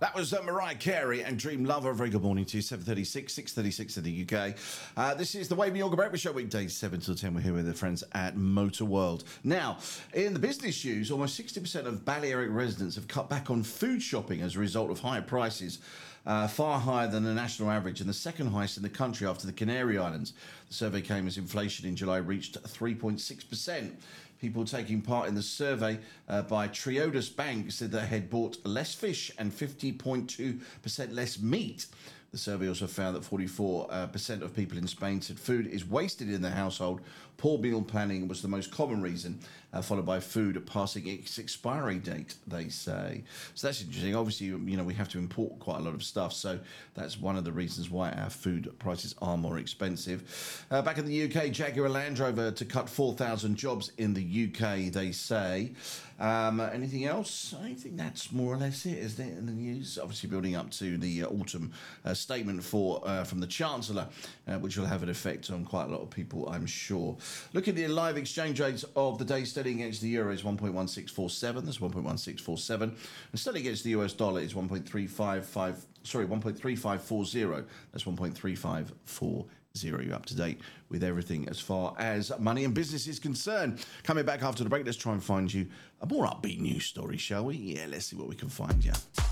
That was Mariah Carey and Dream Lover. Very good morning to you. 7:36, 6:36 in the UK. This is the Wave Yorker Breakfast Show, weekdays 7 till 10. We're here with the friends at Motor World. Now, in the business news, almost 60% of Balearic residents have cut back on food shopping as a result of higher prices, far higher than the national average, and the second highest in the country after the Canary Islands. The survey came as inflation in July reached 3.6%. People taking part in the survey by Triodos Bank said they had bought less fish and 50.2% less meat. The survey also found that 44% of people in Spain said food is wasted in their household. Poor meal planning was the most common reason, followed by food passing its expiry date, they say. So that's interesting. Obviously, you know, we have to import quite a lot of stuff, so that's one of the reasons why our food prices are more expensive. Back in the UK, Jaguar Land Rover to cut 4,000 jobs in the UK, they say. Anything else? I think that's more or less it, isn't it, in the news? Obviously, building up to the autumn statement from the Chancellor, which will have an effect on quite a lot of people, I'm sure. Look at the live exchange rates of the day. Sterling against the euro is 1.1647. That's 1.1647. And sterling against the US dollar is 1.3540. That's 1.3540. You're up to date with everything as far as money and business is concerned. Coming back after the break, let's try and find you a more upbeat news story, shall we? Yeah, let's see what we can find you.